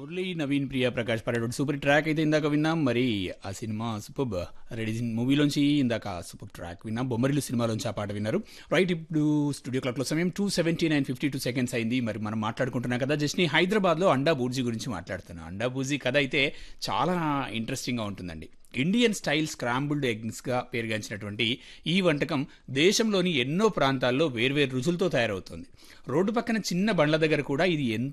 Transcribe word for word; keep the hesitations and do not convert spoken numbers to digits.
Murali, Naveen, Priya Prakash పాడేటువంటి super track అయితే ఇందాక విన్నాం. మరి ఆ సినిమా సూపర్ రెడీ మూవీలోంచి ఇందాక సూపర్ ట్రాక్ విన్నాం. బొమ్మరిల్లు సినిమాలోంచి ఆ పాట విన్నారు. రైట్, ఇప్పుడు స్టూడియో క్లాక్లో సమయం two seventy nine fifty two seconds అయింది. మరి మనం మాట్లాడుకుంటున్నాం కదా జస్ట్ని హైదరాబాద్లో అండా బూర్జీ గురించి మాట్లాడుతున్నాం. అండా బూర్జీ కథ అయితే చాలా ఇంట్రెస్టింగ్గా ఉంటుందండి. ఇండియన్ స్టైల్ స్క్రాంబుల్డ్ ఎగ్స్గా పేరుగాంచినటువంటి ఈ వంటకం దేశంలోని ఎన్నో ప్రాంతాల్లో వేర్వేరు రుచులతో తయారవుతుంది. రోడ్డు పక్కన చిన్న బండ్ల దగ్గర కూడా ఇది